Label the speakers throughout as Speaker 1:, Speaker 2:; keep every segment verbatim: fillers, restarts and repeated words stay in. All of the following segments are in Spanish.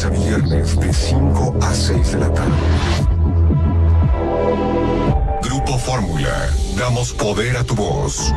Speaker 1: a viernes de cinco a seis de la tarde. Grupo Fórmula, damos poder a tu voz.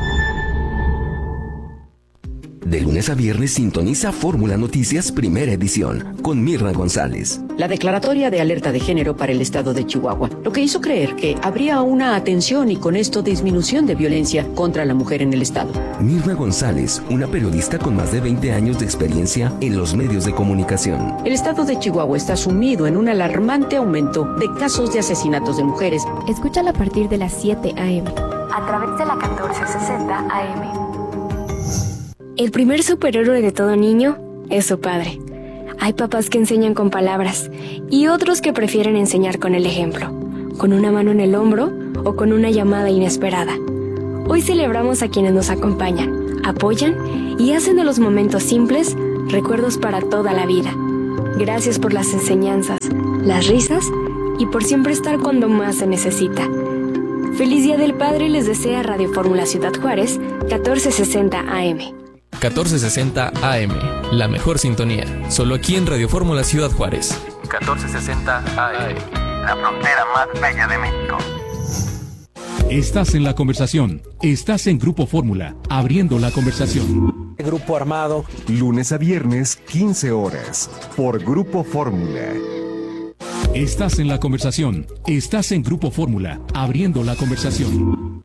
Speaker 2: De lunes a viernes sintoniza Fórmula Noticias Primera Edición con Mirna González.
Speaker 3: La declaratoria de alerta de género para el estado de Chihuahua, lo que hizo creer que habría una atención y con esto disminución de violencia contra la mujer en el estado.
Speaker 2: Mirna González, una periodista con más de veinte años de experiencia en los medios de comunicación.
Speaker 3: El estado de Chihuahua está sumido en un alarmante aumento de casos de asesinatos de mujeres.
Speaker 4: Escúchala a partir de las siete a eme a través de la catorce sesenta a eme.
Speaker 5: El primer superhéroe de todo niño es su padre. Hay papás que enseñan con palabras y otros que prefieren enseñar con el ejemplo, con una mano en el hombro o con una llamada inesperada. Hoy celebramos a quienes nos acompañan, apoyan y hacen de los momentos simples recuerdos para toda la vida. Gracias por las enseñanzas, las risas y por siempre estar cuando más se necesita. Feliz Día del Padre les desea Radio Fórmula Ciudad Juárez, catorce sesenta a eme.
Speaker 6: catorce sesenta a eme, la mejor sintonía, solo aquí en Radio Fórmula Ciudad Juárez.
Speaker 7: catorce sesenta a eme, la frontera más bella de México.
Speaker 8: Estás en la conversación, estás en Grupo Fórmula, abriendo la conversación.
Speaker 9: Grupo Armado.
Speaker 1: Lunes a viernes, quince horas, por Grupo Fórmula.
Speaker 8: Estás en la conversación, estás en Grupo Fórmula, abriendo la conversación.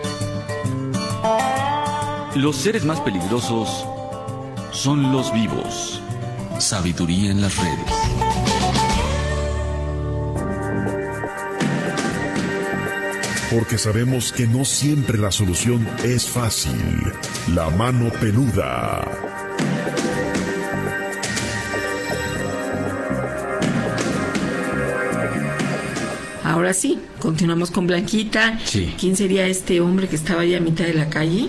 Speaker 10: Los seres más peligrosos son los vivos. Sabiduría en las redes.
Speaker 11: Porque sabemos que no siempre la solución es fácil. La mano peluda.
Speaker 12: Ahora sí, continuamos con Blanquita.
Speaker 10: Sí.
Speaker 12: ¿Quién sería este hombre que estaba ahí a mitad de la calle?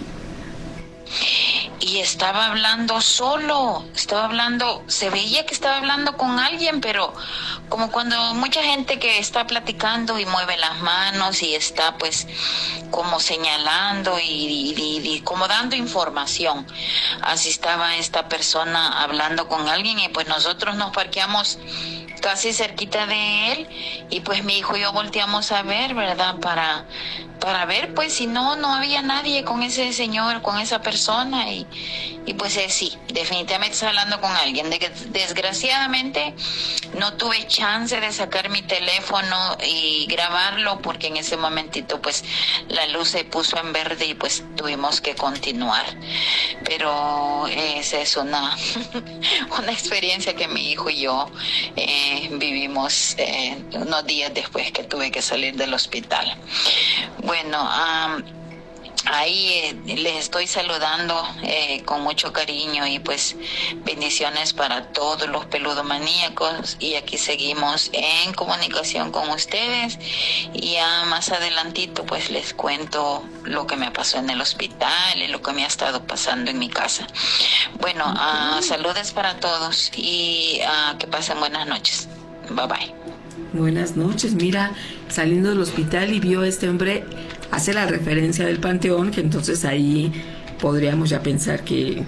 Speaker 13: Y estaba hablando solo, estaba hablando, se veía que estaba hablando con alguien, pero como cuando mucha gente que está platicando y mueve las manos y está pues como señalando y, y, y, y como dando información. Así estaba esta persona hablando con alguien y pues nosotros nos parqueamos casi cerquita de él y pues mi hijo y yo volteamos a ver, ¿verdad? Para, para ver pues si no, no había nadie con ese señor, con esa persona y, y pues eh, sí, definitivamente estaba hablando con alguien. De que, desgraciadamente no tuve chance de sacar mi teléfono y grabarlo porque en ese momentito pues la luz se puso en verde y pues tuvimos que continuar. Pero eh, esa es una, una experiencia que mi hijo y yo eh, vivimos eh, unos días después que tuve que salir del hospital. Bueno, um, ahí eh, les estoy saludando eh, con mucho cariño y pues bendiciones para todos los peludomaníacos y aquí seguimos en comunicación con ustedes y ya más adelantito pues les cuento lo que me pasó en el hospital y lo que me ha estado pasando en mi casa. Bueno, uh, saludos para todos y uh, que pasen buenas noches. Bye bye.
Speaker 12: Buenas noches. Mira, saliendo del hospital y vio a este hombre, hace la referencia del Panteón, que entonces ahí podríamos ya pensar que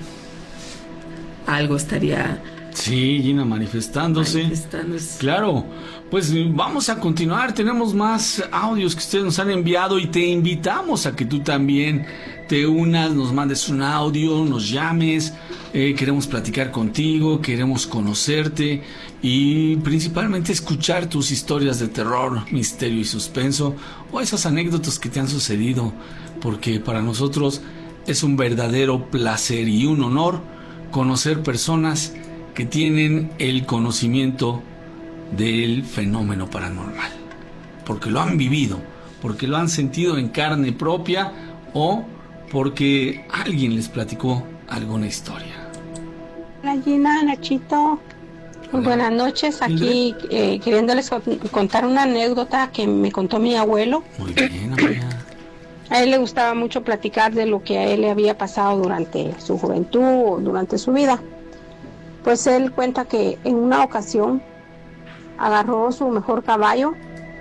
Speaker 12: algo estaría...
Speaker 10: Sí, Gina, manifestándose.
Speaker 12: manifestándose.
Speaker 10: Claro, pues vamos a continuar. Tenemos más audios que ustedes nos han enviado y te invitamos a que tú también te unas, nos mandes un audio, nos llames. Eh, queremos platicar contigo, queremos conocerte y principalmente escuchar tus historias de terror, misterio y suspenso o esas anécdotas que te han sucedido, porque para nosotros es un verdadero placer y un honor conocer personas que tienen el conocimiento del fenómeno paranormal, porque lo han vivido, porque lo han sentido en carne propia o porque alguien les platicó alguna historia.
Speaker 14: Hola Gina, Nachito, muy buenas noches, aquí eh, queriéndoles contar una anécdota que me contó mi abuelo.
Speaker 10: Muy bien, amiga.
Speaker 14: A él le gustaba mucho platicar de lo que a él le había pasado durante su juventud o durante su vida. Pues él cuenta que en una ocasión agarró su mejor caballo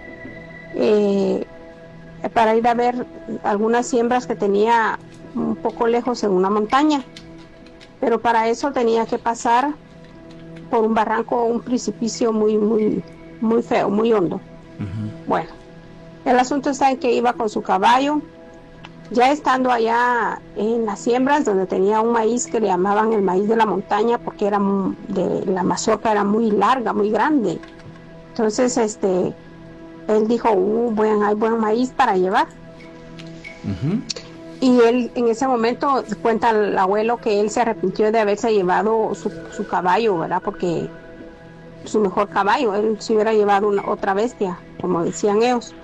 Speaker 14: eh, para ir a ver algunas siembras que tenía un poco lejos en una montaña, pero para eso tenía que pasar por un barranco, un precipicio muy, muy, muy feo, muy hondo.
Speaker 10: Uh-huh.
Speaker 14: Bueno, el asunto está en que iba con su caballo, ya estando allá en las siembras, donde tenía un maíz que le llamaban el maíz de la montaña, porque era de la mazorca era muy larga, muy grande. Entonces, este, él dijo, uh, buen, hay buen maíz para llevar.
Speaker 10: Uh-huh.
Speaker 14: Y él, en ese momento, cuenta el abuelo que él se arrepintió de haberse llevado su, su caballo, ¿verdad? Porque su mejor caballo, él se hubiera llevado una, otra bestia, como decían ellos.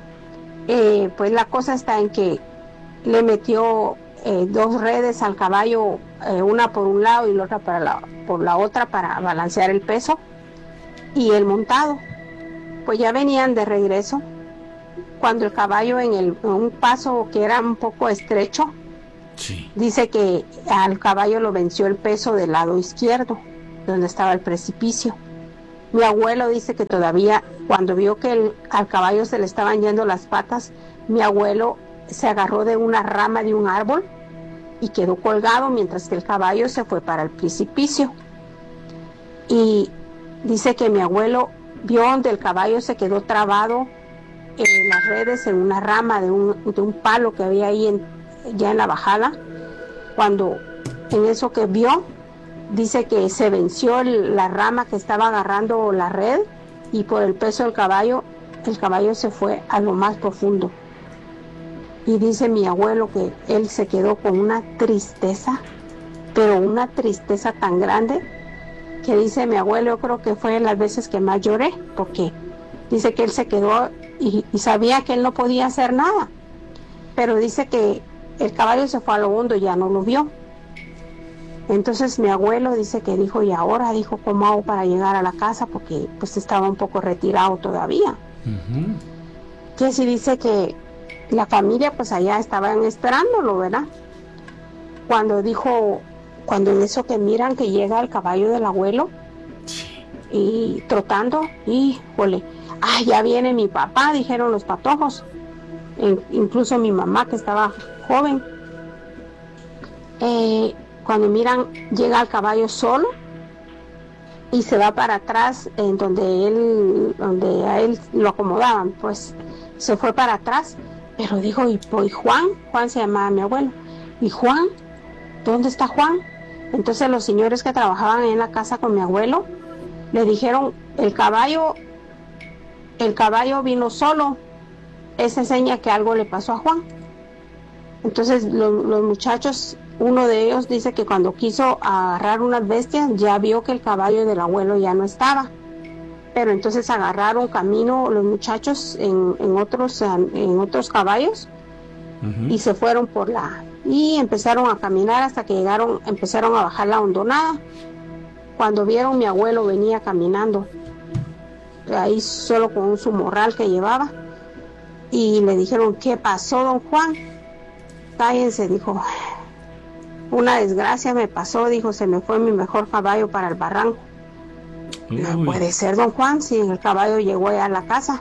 Speaker 14: Eh, pues la cosa está en que le metió eh, dos redes al caballo, eh, una por un lado y la otra para la, por la otra para balancear el peso, y el montado. Pues ya venían de regreso cuando el caballo en, el, en un paso que era un poco estrecho,
Speaker 10: sí.
Speaker 14: Dice que al caballo lo venció el peso del lado izquierdo, donde estaba el precipicio. Mi abuelo dice que todavía cuando vio que el, al caballo se le estaban yendo las patas, mi abuelo se agarró de una rama de un árbol y quedó colgado mientras que el caballo se fue para el precipicio. Y dice que mi abuelo vio donde el caballo se quedó trabado en las redes, en una rama de un, de un palo que había ahí en, ya en la bajada. Cuando en eso que vio, dice que se venció el, la rama que estaba agarrando la red, y por el peso del caballo, el caballo se fue a lo más profundo. Y dice mi abuelo que él se quedó con una tristeza, pero una tristeza tan grande, que dice mi abuelo, yo creo que fue las veces que más lloré, porque dice que él se quedó y, y sabía que él no podía hacer nada, pero dice que el caballo se fue a lo hondo y ya no lo vio. Entonces mi abuelo dice que dijo, y ahora, dijo, ¿cómo hago para llegar a la casa? Porque pues estaba un poco retirado todavía.
Speaker 10: Uh-huh.
Speaker 14: Que sí dice que la familia pues allá estaban esperándolo, ¿verdad? Cuando dijo, cuando en eso que miran que llega el caballo del abuelo, sí. Y trotando, híjole, ah, ya viene mi papá, dijeron los patojos, e incluso mi mamá que estaba joven. Eh, cuando miran, llega el caballo solo y se va para atrás en donde él, donde a él lo acomodaban, pues se fue para atrás, pero dijo, y, y Juan, Juan se llamaba mi abuelo, y Juan, ¿dónde está Juan? Entonces los señores que trabajaban en la casa con mi abuelo le dijeron, el caballo, el caballo vino solo, esa seña que algo le pasó a Juan. Entonces lo, los muchachos, uno de ellos dice que cuando quiso agarrar unas bestias, ya vio que el caballo del abuelo ya no estaba. Pero entonces agarraron camino los muchachos en, en, otros, en otros caballos, uh-huh. Y se fueron por la... y empezaron a caminar hasta que llegaron, empezaron a bajar la hondonada. Cuando vieron, mi abuelo venía caminando, ahí solo con su morral que llevaba, y le dijeron, ¿qué pasó, don Juan? Cállense, dijo, una desgracia me pasó, dijo, se me fue mi mejor caballo para el barranco. Uy. No puede ser, don Juan, si el caballo llegó a la casa.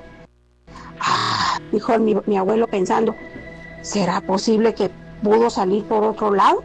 Speaker 14: Ah, dijo mi, mi abuelo pensando, ¿será posible que pudo salir por otro lado?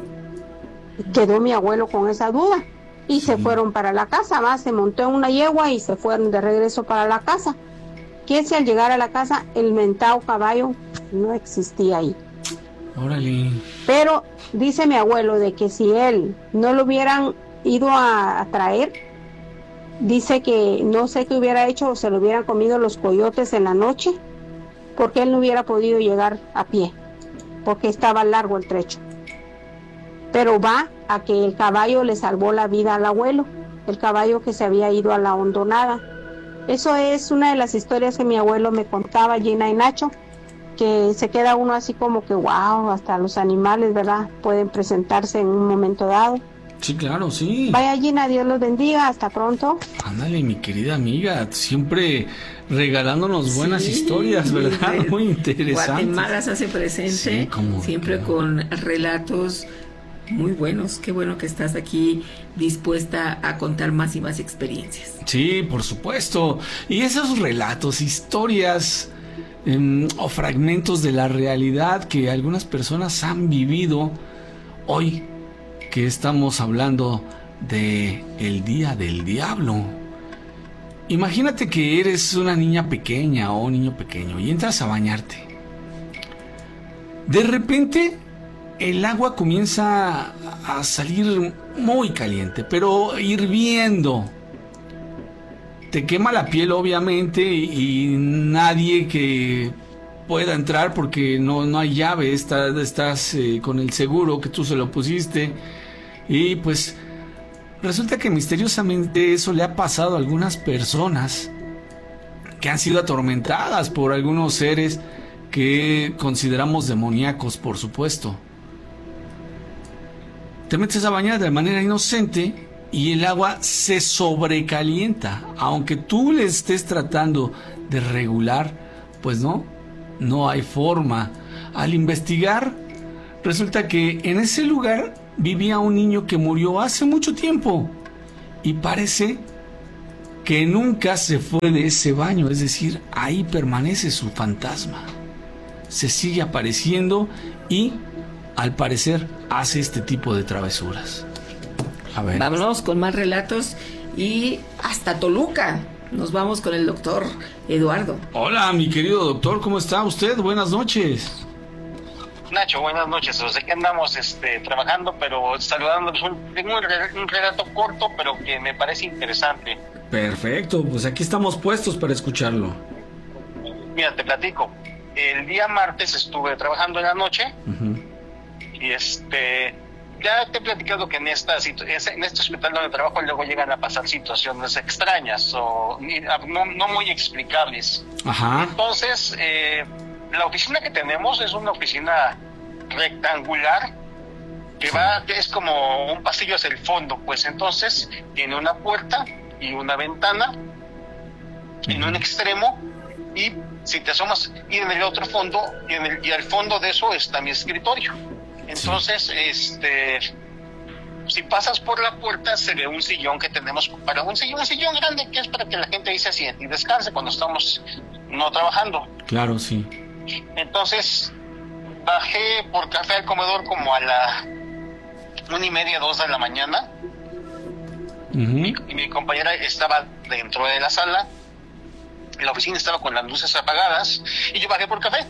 Speaker 14: Quedó mi abuelo con esa duda y sí. Se fueron para la casa, más se montó en una yegua y se fueron de regreso para la casa. Que si al llegar a la casa el mentado caballo no existía ahí.
Speaker 10: Órale.
Speaker 14: Pero dice mi abuelo de que si él no lo hubieran ido a, a traer, dice que no sé qué hubiera hecho, o se lo hubieran comido los coyotes en la noche, porque él no hubiera podido llegar a pie, porque estaba largo el trecho. Pero va a que el caballo le salvó la vida al abuelo, el caballo que se había ido a la hondonada. Eso es una de las historias que mi abuelo me contaba, Gina y Nacho, que se queda uno así como que wow, hasta los animales, ¿verdad?, pueden presentarse en un momento dado.
Speaker 10: Sí, claro, sí.
Speaker 14: Vaya, Gina, Dios los bendiga, hasta pronto.
Speaker 10: Ándale, mi querida amiga, siempre regalándonos buenas sí, historias, ¿verdad? De, Muy interesantes.
Speaker 12: Guatemala se hace presente, sí, como, siempre claro. Con relatos muy buenos. Qué bueno que estás aquí dispuesta a contar más y más experiencias.
Speaker 10: Sí, por supuesto. Y esos relatos, historias eh, o fragmentos de la realidad que algunas personas han vivido hoy, que estamos hablando de el Día del Diablo. Imagínate que eres una niña pequeña o un niño pequeño y entras a bañarte. De repente el agua comienza a salir muy caliente, pero hirviendo. Te quema la piel, obviamente, y, y nadie que pueda entrar porque no, no hay llave. Estás, estás eh, con el seguro que tú se lo pusiste. Y pues resulta que misteriosamente eso le ha pasado a algunas personas que han sido atormentadas por algunos seres que consideramos demoníacos, por supuesto. Te metes a bañar de manera inocente y el agua se sobrecalienta. Aunque tú le estés tratando de regular, pues no, no hay forma. Al investigar, resulta que en ese lugar vivía un niño que murió hace mucho tiempo y parece que nunca se fue de ese baño. Es decir, ahí permanece su fantasma. Se sigue apareciendo y, al parecer, hace este tipo de travesuras. A ver.
Speaker 12: Vámonos con más relatos y hasta Toluca. Nos vamos con el doctor Eduardo.
Speaker 10: Hola, mi querido doctor, ¿cómo está usted? Buenas noches.
Speaker 9: Nacho, buenas noches. Pues aquí andamos este, trabajando, pero saludando. Tengo un relato corto, pero que me parece interesante.
Speaker 10: Perfecto, pues aquí estamos puestos para escucharlo.
Speaker 9: Mira, te platico. El día martes estuve trabajando en la noche. Uh-huh. Y este, ya te he platicado que en esta en este hospital donde trabajo luego llegan a pasar situaciones extrañas o no, no muy explicables.
Speaker 10: Ajá.
Speaker 9: Entonces, eh, la oficina que tenemos es una oficina rectangular que va, es como un pasillo hacia el fondo, pues entonces tiene una puerta y una ventana uh-huh. en un extremo, y si te asomas, y en el otro fondo, y, en el, y al fondo de eso está mi escritorio. Entonces, sí. este, si pasas por la puerta, se ve un sillón que tenemos, para un sillón, un sillón grande que es para que la gente ahí se siente y descanse cuando estamos no trabajando.
Speaker 10: Claro, sí.
Speaker 9: Entonces, bajé por café al comedor como a la una y media, dos de la mañana. Uh-huh. mi, y mi compañera estaba dentro de la sala. La oficina estaba con las luces apagadas y yo bajé por café.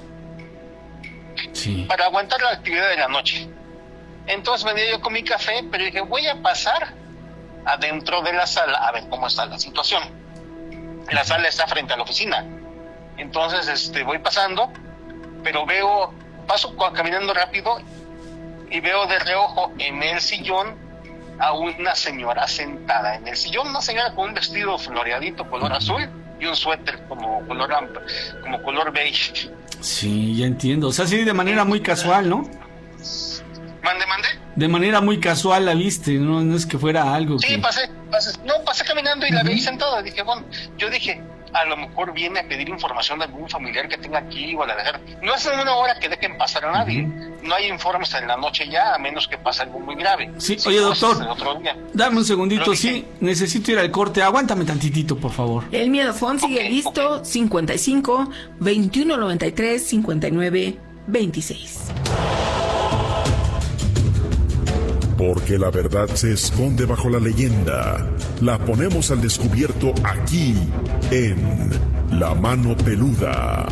Speaker 10: Sí.
Speaker 9: Para aguantar la actividad de la noche. Entonces venía yo con mi café, pero dije, voy a pasar adentro de la sala a ver cómo está la situación. La sala está frente a la oficina. Entonces este voy pasando, pero veo, paso caminando rápido y veo de reojo en el sillón a una señora sentada en el sillón, una señora con un vestido floreadito color azul y un suéter como color como color beige.
Speaker 10: Sí, ya entiendo. O sea, sí, de manera muy casual, ¿no?
Speaker 9: ¿Mande, mande?
Speaker 10: De manera muy casual la viste, no, no es que fuera algo
Speaker 9: sí,
Speaker 10: que...
Speaker 9: pasé, pasé, no, pasé caminando y uh-huh. la vi sentada. Dije, bueno, yo dije, a lo mejor viene a pedir información de algún familiar que tenga aquí o a la dejar. No es en una hora que dejen pasar a nadie. Uh-huh. No hay informes en la noche ya, a menos que pase algo muy grave.
Speaker 10: Sí,
Speaker 9: si
Speaker 10: oye, doctor,
Speaker 9: día.
Speaker 10: dame un segundito,
Speaker 9: dije,
Speaker 10: sí, necesito ir al corte. Aguántame tantitito, por favor.
Speaker 12: El miedo Fon sigue okay, listo, okay. cincuenta y cinco, veintiuno noventa y tres, cincuenta y nueve, veintiséis.
Speaker 11: Porque la verdad se esconde bajo la leyenda. La ponemos al descubierto aquí, en La Mano Peluda.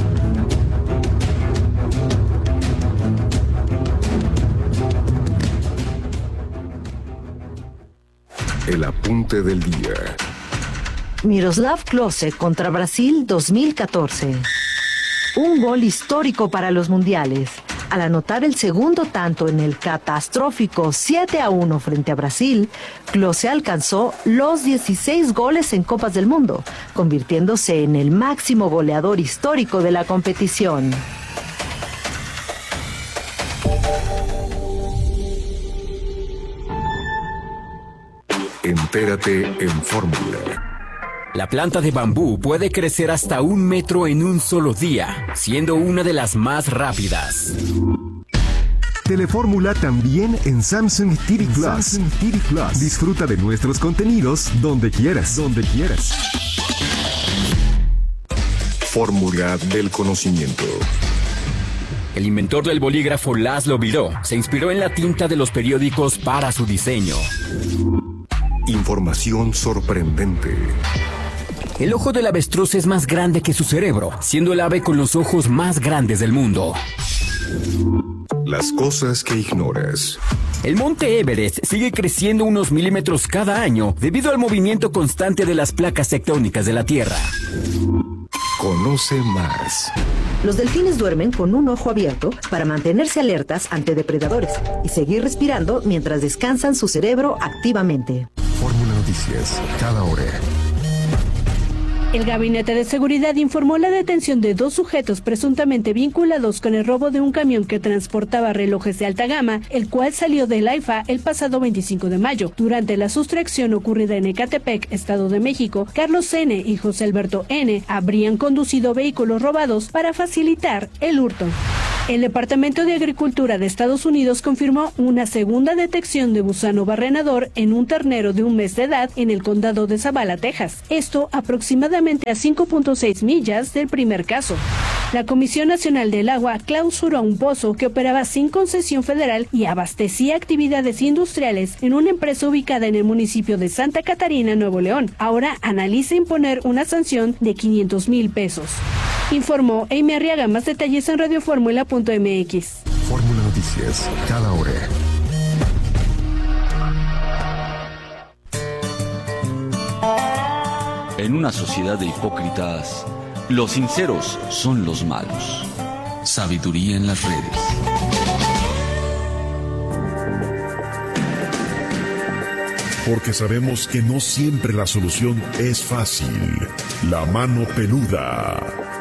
Speaker 1: El apunte del día.
Speaker 15: Miroslav Klose contra Brasil dos mil catorce. Un gol histórico para los mundiales. Al anotar el segundo tanto en el catastrófico siete a uno frente a Brasil, Klose alcanzó los dieciséis goles en Copas del Mundo, convirtiéndose en el máximo goleador histórico de la competición.
Speaker 1: Entérate en Fórmula.
Speaker 2: La planta de bambú puede crecer hasta un metro en un solo día, siendo una de las más rápidas.
Speaker 1: Telefórmula también en Samsung T V Plus. Samsung T V Plus. Disfruta de nuestros contenidos donde quieras. Donde quieras. Fórmula del conocimiento.
Speaker 2: El inventor del bolígrafo Laszlo Biró se inspiró en la tinta de los periódicos para su diseño.
Speaker 1: Información sorprendente.
Speaker 2: El ojo del avestruz es más grande que su cerebro, siendo el ave con los ojos más grandes del mundo.
Speaker 1: Las cosas que ignoras.
Speaker 2: El monte Everest sigue creciendo unos milímetros cada año debido al movimiento constante de las placas tectónicas de la Tierra.
Speaker 1: Conoce más.
Speaker 15: Los delfines duermen con un ojo abierto para mantenerse alertas ante depredadores y seguir respirando mientras descansan su cerebro activamente.
Speaker 1: Fórmula Noticias, cada hora.
Speaker 16: El Gabinete de Seguridad informó la detención de dos sujetos presuntamente vinculados con el robo de un camión que transportaba relojes de alta gama, el cual salió del AIFA el pasado veinticinco de mayo. Durante la sustracción ocurrida en Ecatepec, Estado de México, Carlos N. y José Alberto N. habrían conducido vehículos robados para facilitar el hurto. El Departamento de Agricultura de Estados Unidos confirmó una segunda detección de gusano barrenador en un ternero de un mes de edad en el condado de Zavala, Texas. Esto aproximadamente a cinco punto seis millas del primer caso. La Comisión Nacional del Agua clausuró un pozo que operaba sin concesión federal y abastecía actividades industriales en una empresa ubicada en el municipio de Santa Catarina, Nuevo León. Ahora analiza imponer una sanción de quinientos mil pesos. Informó Amy Arriaga. Más detalles en radioformula punto m x.
Speaker 1: Fórmula Noticias, cada hora.
Speaker 17: En una sociedad de hipócritas, los sinceros son los malos. Sabiduría en las redes.
Speaker 11: Porque sabemos que no siempre la solución es fácil. La mano peluda.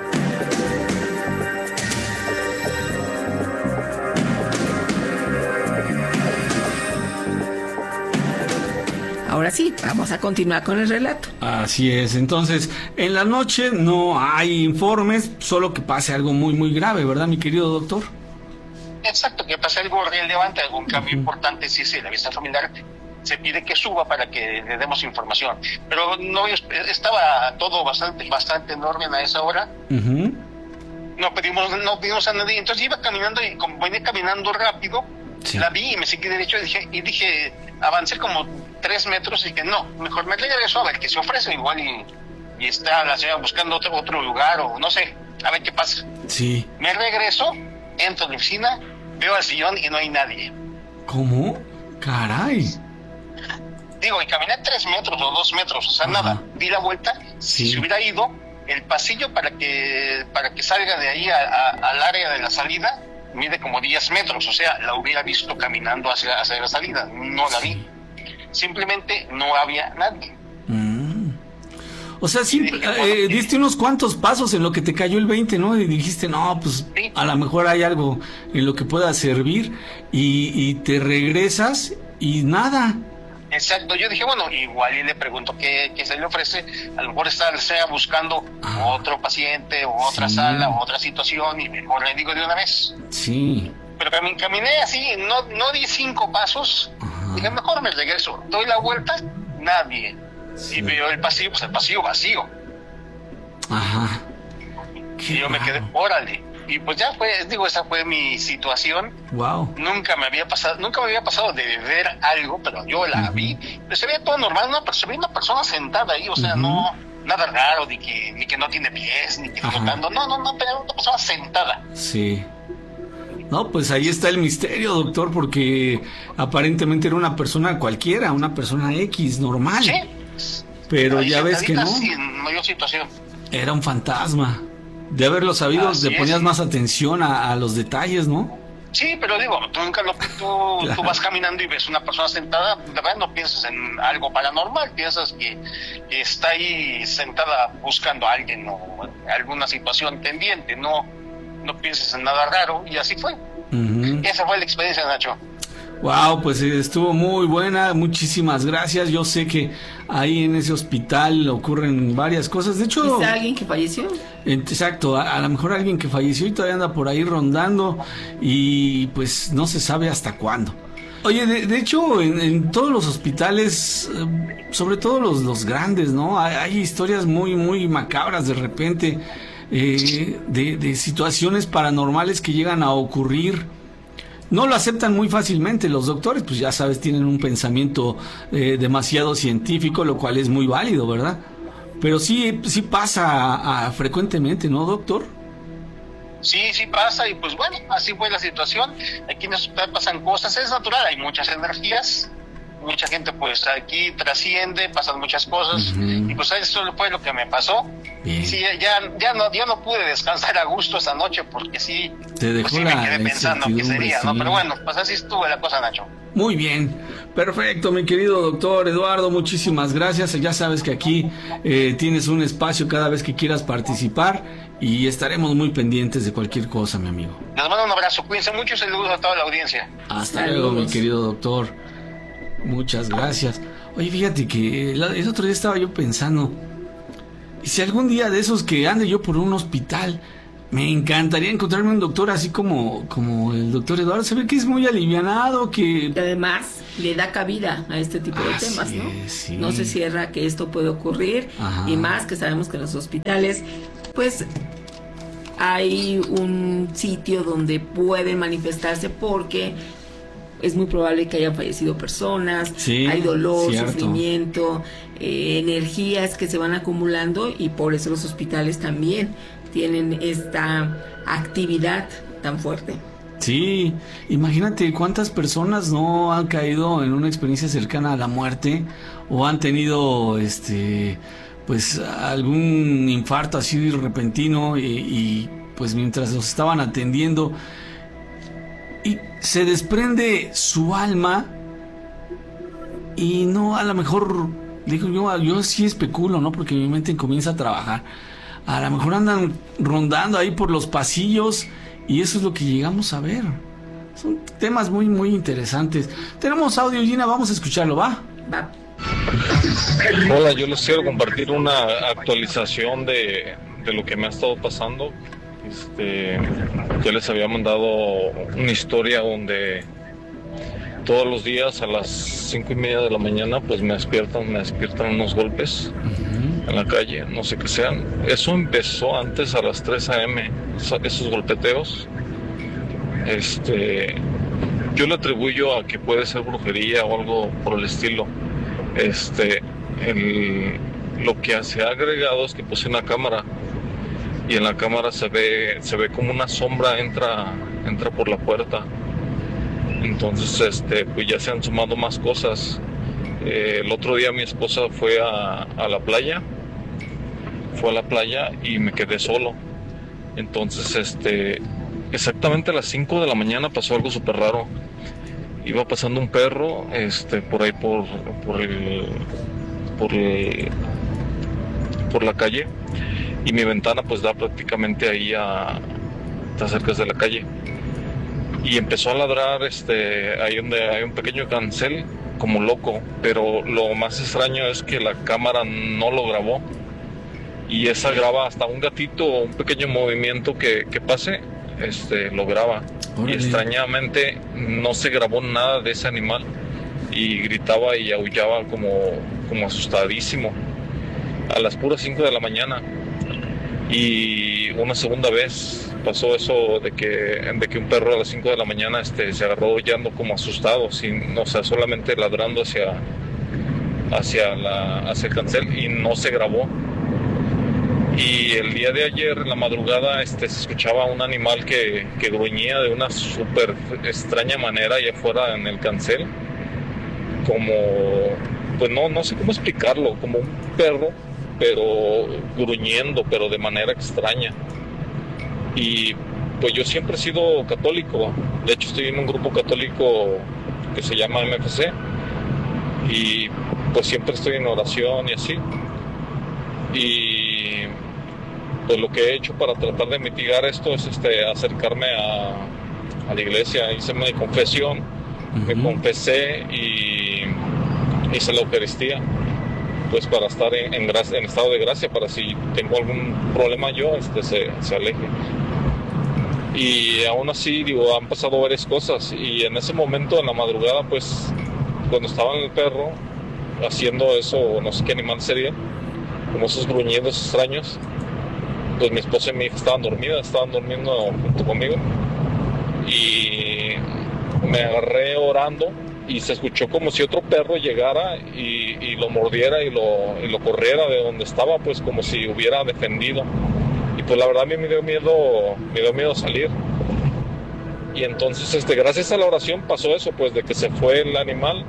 Speaker 12: Ahora sí, vamos a continuar con el relato.
Speaker 10: Así es, entonces, en la noche no hay informes, solo que pase algo muy, muy grave, ¿verdad, mi querido doctor?
Speaker 9: Exacto, que pase algo relevante, algún cambio uh-huh. importante, sí, sí, la vista familiar se pide que suba para que le demos información. Pero no estaba todo bastante, bastante en orden a esa hora. Uh-huh. No pedimos, no pedimos a nadie, entonces iba caminando y como venía caminando rápido, sí. la vi y me seguí derecho y dije, y dije, avancé como tres metros y dije, no, mejor me regreso a ver qué se ofrece, igual y, y está la señora buscando otro, otro lugar o no sé, a ver qué pasa.
Speaker 10: Sí.
Speaker 9: Me regreso, entro a la oficina, veo al sillón y no hay nadie.
Speaker 10: ¿Cómo? Caray.
Speaker 9: Digo, y caminé tres metros o dos metros, o sea, ajá. nada, di la vuelta, sí. si se hubiera ido, el pasillo para que para que salga de ahí a, a, al área de la salida, mide como diez metros, o sea, la hubiera visto caminando hacia, hacia la salida, no la vi. Simplemente no había nadie.
Speaker 10: Mm. O sea, simple, eh, diste unos cuantos pasos en lo que te cayó el veinte, ¿no? Y dijiste, no, pues sí. a lo mejor hay algo en lo que pueda servir y, y te regresas y nada.
Speaker 9: Exacto, yo dije, bueno, igual y le pregunto qué, qué se le ofrece, a lo mejor está sea buscando ah. otro paciente o otra sí. sala o otra situación y mejor le digo de una vez.
Speaker 10: Sí.
Speaker 9: Pero cam- caminé así, no, no di cinco pasos, ajá. dije, mejor me regreso, doy la vuelta, nadie. Sí. Y veo el pasillo, pues el pasillo vacío.
Speaker 10: Ajá.
Speaker 9: Y yo me quedé, órale. Y pues ya fue, digo, esa fue mi situación.
Speaker 10: Wow.
Speaker 9: Nunca me había pasado, nunca me había pasado de ver algo, pero yo la uh-huh. vi. Pero se veía todo normal, ¿no? Pero se veía una persona sentada ahí, o sea, uh-huh. no, nada raro, ni que, ni que no tiene pies, ni que flotando. No, no, no, pero una persona sentada.
Speaker 10: Sí. No, pues ahí está el misterio, doctor, porque aparentemente era una persona cualquiera, una persona X, normal.
Speaker 9: Sí.
Speaker 10: Pero ahí ya ves que no.
Speaker 9: Sí, en mayor situación.
Speaker 10: Era un fantasma. De haberlo sabido, Así le ponías es. más atención a, a los detalles, ¿no?
Speaker 9: Sí, pero digo, tú nunca lo, tú, claro. tú vas caminando y ves una persona sentada, de verdad no piensas en algo paranormal, piensas que, que está ahí sentada buscando a alguien o alguna situación pendiente, no, no piensas en nada raro, y así fue. Uh-huh. Esa fue la experiencia, Nacho.
Speaker 10: Wow, pues estuvo muy buena, muchísimas gracias. Yo sé que ahí en ese hospital ocurren varias cosas. De hecho,
Speaker 12: ¿está alguien que falleció?
Speaker 10: Exacto, a, a lo mejor alguien que falleció y todavía anda por ahí rondando y pues no se sabe hasta cuándo. Oye, de, de hecho, en, en todos los hospitales, sobre todo los, los grandes, ¿no? Hay, hay historias muy, muy macabras de repente, eh, de, de situaciones paranormales que llegan a ocurrir. no lo aceptan muy fácilmente. Los doctores, pues ya sabes, tienen un pensamiento eh, demasiado científico, lo cual es muy válido, ¿verdad? Pero sí, sí pasa a, a, frecuentemente, ¿no, doctor?
Speaker 9: Sí, sí pasa, y pues bueno, así fue la situación. Aquí en el hospital pasan cosas, es natural, hay muchas energías, mucha gente pues aquí trasciende, pasan muchas cosas, uh-huh. y pues eso fue lo que me pasó. Bien. Sí, ya, ya no, ya no pude descansar a gusto esa noche porque sí,
Speaker 10: Te dejó
Speaker 9: pues, sí
Speaker 10: la
Speaker 9: me quedé pensando qué sería,
Speaker 10: sí.
Speaker 9: ¿no? Pero bueno, pues así estuvo la cosa, Nacho.
Speaker 10: Muy bien, perfecto, mi querido doctor Eduardo, muchísimas gracias. Ya sabes que aquí eh, tienes un espacio cada vez que quieras participar y estaremos muy pendientes de cualquier cosa, mi amigo.
Speaker 9: Les mando un abrazo, cuídense mucho y saludos a toda la audiencia.
Speaker 10: Hasta saludos. Luego, mi querido doctor. Muchas gracias. Oye, fíjate que el, el otro día estaba yo pensando, y si algún día de esos que ande yo por un hospital, me encantaría encontrarme un doctor así como, como el doctor Eduardo. Se ve que es muy alivianado, que...
Speaker 12: Y además le da cabida a este tipo de
Speaker 10: así
Speaker 12: temas, ¿no?
Speaker 10: Es, sí.
Speaker 12: No se cierra que esto puede ocurrir. Ajá. Y más que sabemos que en los hospitales, pues hay un sitio donde pueden manifestarse porque es muy probable que hayan fallecido personas, sí, hay dolor, cierto. sufrimiento, eh, energías que se van acumulando, y por eso los hospitales también tienen esta actividad tan fuerte.
Speaker 10: Sí, imagínate cuántas personas no han caído en una experiencia cercana a la muerte o han tenido este pues algún infarto así repentino y, y pues mientras los estaban atendiendo y se desprende su alma y no, a lo mejor digo yo, yo sí especulo, ¿no? Porque mi mente comienza a trabajar. A lo mejor andan rondando ahí por los pasillos y eso es lo que llegamos a ver. Son temas muy, muy interesantes. Tenemos audio, Gina, vamos a escucharlo, ¿va?
Speaker 12: Va.
Speaker 18: Hola, yo les quiero compartir una actualización de, de lo que me ha estado pasando. Este, ya les había mandado una historia donde todos los días a las cinco y media de la mañana pues me despiertan, me despiertan unos golpes uh-huh. en la calle, no sé qué sean. Eso empezó antes a las tres a eme, esos golpeteos. Este, yo le atribuyo a que puede ser brujería o algo por el estilo. Este, el, lo que se ha agregado es que puse una cámara y en la cámara se ve se ve como una sombra entra entra por la puerta. Entonces este pues ya se han sumado más cosas. Eh, el otro día mi esposa fue a, a la playa fue a la playa y me quedé solo. Entonces este exactamente a las cinco de la mañana pasó algo súper raro. Iba pasando un perro este por ahí por por el por el, por la calle. Y mi ventana pues da prácticamente ahí a... está cerca de la calle. Y empezó a ladrar este ahí donde hay un pequeño cancel como loco. Pero lo más extraño es que la cámara no lo grabó. Y esa graba hasta un gatito o un pequeño movimiento que, que pase, este lo graba. Órale. Y extrañamente no se grabó nada de ese animal. Y gritaba y aullaba como, como asustadísimo. A las puras cinco de la mañana. Y una segunda vez pasó eso de que, de que un perro a las cinco de la mañana este, se agarró yando como asustado, sin, o sea, solamente ladrando hacia, hacia, la, hacia el cancel y no se grabó. Y el día de ayer, en la madrugada, este, se escuchaba un animal que, que gruñía de una súper extraña manera allá afuera en el cancel, como, pues no, no sé cómo explicarlo, como un perro, pero gruñendo, pero de manera extraña. Y pues yo siempre he sido católico, de hecho estoy en un grupo católico que se llama eme efe ce y pues siempre estoy en oración y así. Y pues lo que he hecho para tratar de mitigar esto es este acercarme a, a la iglesia, hice mi confesión, uh-huh. me confesé y hice la Eucaristía, pues para estar en, en, gracia, en estado de gracia, para si tengo algún problema yo, este se, se aleje. Y aún así, digo, han pasado varias cosas, y en ese momento, en la madrugada, pues, cuando estaba en el perro, haciendo eso, no sé qué animal sería, como esos gruñidos extraños, pues mi esposa y mi hija estaban dormidas, estaban durmiendo junto conmigo, y me agarré orando y se escuchó como si otro perro llegara y, y lo mordiera y lo, y lo corriera de donde estaba, pues como si hubiera defendido. Y pues la verdad a mí me dio miedo, me dio miedo salir. Y entonces, este, gracias a la oración pasó eso, pues de que se fue el animal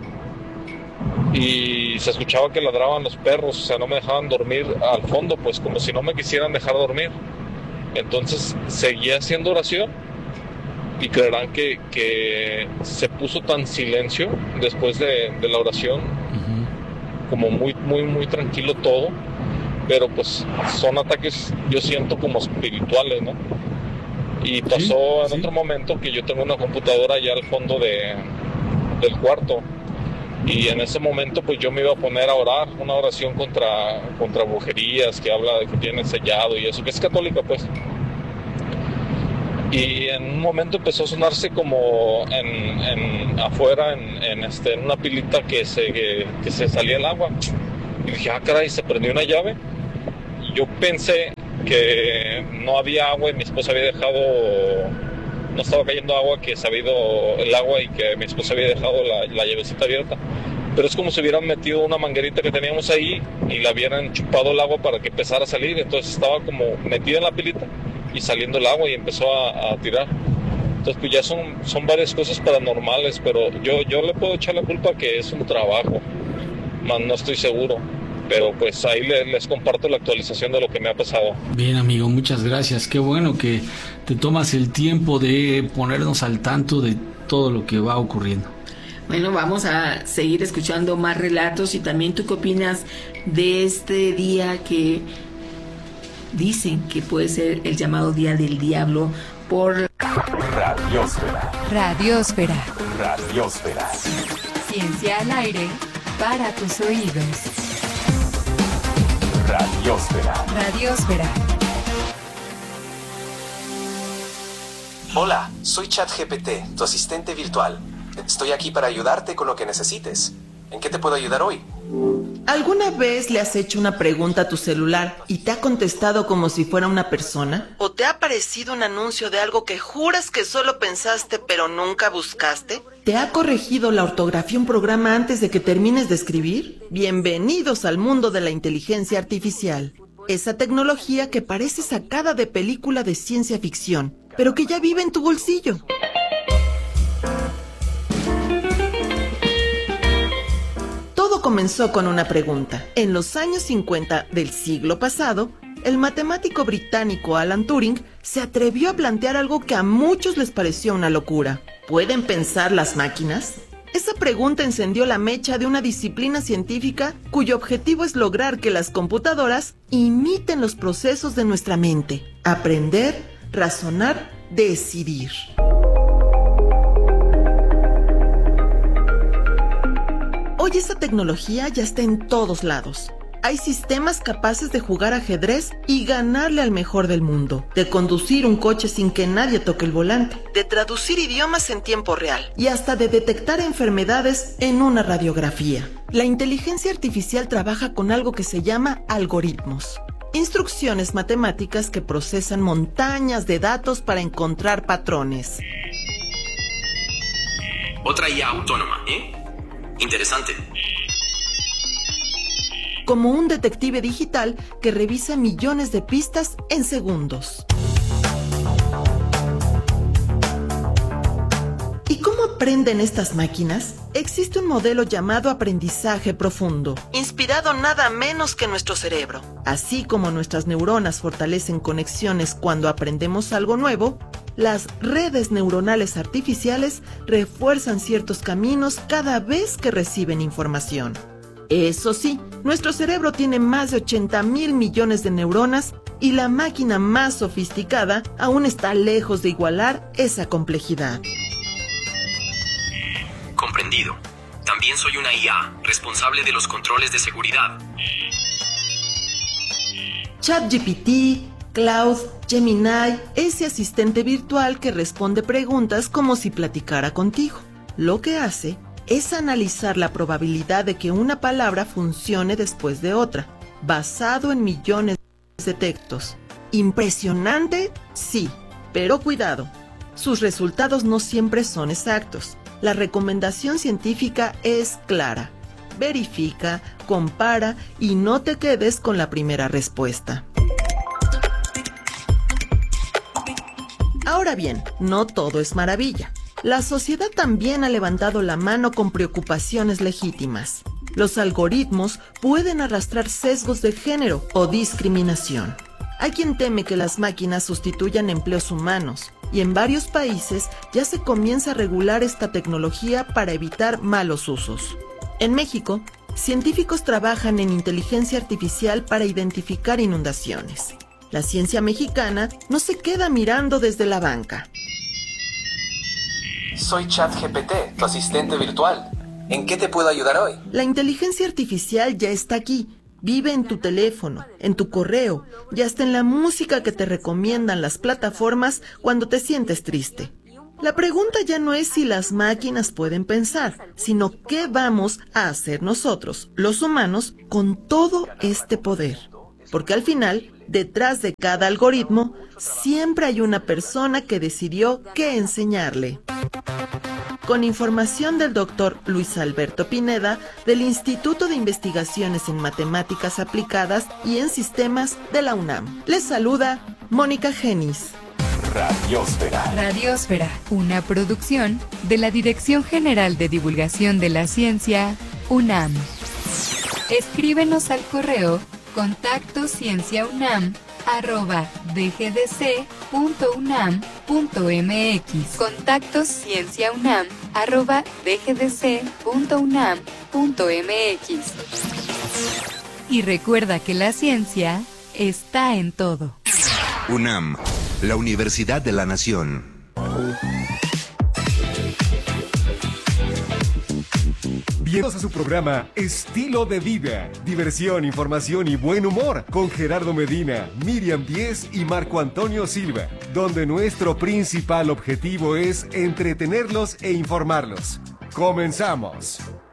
Speaker 18: y se escuchaba que ladraban los perros, o sea, no me dejaban dormir al fondo, pues como si no me quisieran dejar dormir. Entonces seguí haciendo oración y creerán que, que se puso tan silencio después de, de la oración, uh-huh. como muy, muy, muy tranquilo todo, pero pues son ataques, yo siento, como espirituales, ¿no? Y pasó sí, en sí. otro momento que yo tengo una computadora allá al fondo de, del cuarto. Y en ese momento pues yo me iba a poner a orar, una oración contra, contra brujerías, que habla de que tienen sellado y eso, que es católica pues. Y en un momento empezó a sonarse como en, en afuera, en, en, este, en una pilita que se, que, que se salía el agua. Y dije, ah caray, se prendió una llave. Y yo pensé que no había agua y mi esposa había dejado, no estaba cayendo agua, que se había ido el agua y que mi esposa había dejado la, la llavecita abierta. Pero es como si hubieran metido una manguerita que teníamos ahí y la hubieran chupado el agua para que empezara a salir. Entonces estaba como metida en la pilita y saliendo el agua y empezó a, a tirar. Entonces pues ya son, son varias cosas paranormales, pero yo, yo le puedo echar la culpa que es un trabajo, más no estoy seguro. Pero pues ahí les, les comparto la actualización de lo que me ha pasado.
Speaker 10: Bien, amigo, muchas gracias. Qué bueno que te tomas el tiempo de ponernos al tanto de todo lo que va ocurriendo.
Speaker 12: Bueno, vamos a seguir escuchando más relatos. Y también, ¿tú qué opinas de este día que dicen que puede ser el llamado Día del Diablo por
Speaker 19: Radiósfera?
Speaker 20: Radiósfera.
Speaker 19: Radiósfera.
Speaker 20: Ciencia al aire para tus oídos.
Speaker 19: Radiósfera.
Speaker 20: Radiósfera.
Speaker 21: Hola, soy ChatGPT, tu asistente virtual. Estoy aquí para ayudarte con lo que necesites. ¿En qué te puedo ayudar hoy?
Speaker 22: ¿Alguna vez le has hecho una pregunta a tu celular y te ha contestado como si fuera una persona? ¿O te ha aparecido un anuncio de algo que juras que solo pensaste pero nunca buscaste? ¿Te ha corregido la ortografía un programa antes de que termines de escribir? Bienvenidos al mundo de la inteligencia artificial. Esa tecnología que parece sacada de película de ciencia ficción, pero que ya vive en tu bolsillo. Todo comenzó con una pregunta. En los años cincuenta del siglo pasado, el matemático británico Alan Turing se atrevió a plantear algo que a muchos les pareció una locura. ¿Pueden pensar las máquinas? Esa pregunta encendió la mecha de una disciplina científica cuyo objetivo es lograr que las computadoras imiten los procesos de nuestra mente. Aprender, razonar, decidir. Hoy esa tecnología ya está en todos lados. Hay sistemas capaces de jugar ajedrez y ganarle al mejor del mundo, de conducir un coche sin que nadie toque el volante, de traducir idiomas en tiempo real y hasta de detectar enfermedades en una radiografía. La inteligencia artificial trabaja con algo que se llama algoritmos, instrucciones matemáticas que procesan montañas de datos para encontrar patrones.
Speaker 23: Otra I A autónoma, ¿eh? Interesante.
Speaker 22: Como un detective digital que revisa millones de pistas en segundos. ¿Y cómo aprenden estas máquinas? Existe un modelo llamado aprendizaje profundo, inspirado nada menos que en nuestro cerebro. Así como nuestras neuronas fortalecen conexiones cuando aprendemos algo nuevo, las redes neuronales artificiales refuerzan ciertos caminos cada vez que reciben información. Eso sí, nuestro cerebro tiene más de ochenta mil millones de neuronas y la máquina más sofisticada aún está lejos de igualar esa complejidad.
Speaker 23: Comprendido. También soy una I A, responsable de los controles de seguridad.
Speaker 22: ChatGPT, Cloud, Gemini, ese asistente virtual que responde preguntas como si platicara contigo. Lo que hace es analizar la probabilidad de que una palabra funcione después de otra, basado en millones de textos. ¿Impresionante? Sí, pero cuidado, sus resultados no siempre son exactos. La recomendación científica es clara. Verifica, compara y no te quedes con la primera respuesta. Ahora bien, no todo es maravilla. La sociedad también ha levantado la mano con preocupaciones legítimas. Los algoritmos pueden arrastrar sesgos de género o discriminación. Hay quien teme que las máquinas sustituyan empleos humanos, y en varios países ya se comienza a regular esta tecnología para evitar malos usos. En México, científicos trabajan en inteligencia artificial para identificar inundaciones. La ciencia mexicana no se queda mirando desde la banca.
Speaker 21: Soy ChatGPT, tu asistente virtual. ¿En qué te puedo ayudar hoy?
Speaker 22: La inteligencia artificial ya está aquí. Vive en tu teléfono, en tu correo y hasta en la música que te recomiendan las plataformas cuando te sientes triste. La pregunta ya no es si las máquinas pueden pensar, sino qué vamos a hacer nosotros, los humanos, con todo este poder. Porque al final, detrás de cada algoritmo, siempre hay una persona que decidió qué enseñarle. Con información del doctor Luis Alberto Pineda, del Instituto de Investigaciones en Matemáticas Aplicadas y en Sistemas de la UNAM. Les saluda Mónica Genis.
Speaker 19: Radiósfera.
Speaker 20: Radiósfera, una producción de la Dirección General de Divulgación de la Ciencia, UNAM. Escríbenos al correo contacto cienciaunam arroba dgdc.unam.mx. Contacto cienciaunam arroba dgdc.unam.mx. Y recuerda que la ciencia está en todo.
Speaker 3: UNAM, la Universidad de la Nación.
Speaker 1: Bienvenidos a su programa Estilo de Vida, diversión, información y buen humor con Gerardo Medina, Miriam Díez y Marco Antonio Silva, donde nuestro principal objetivo es entretenerlos e informarlos. ¡Comenzamos!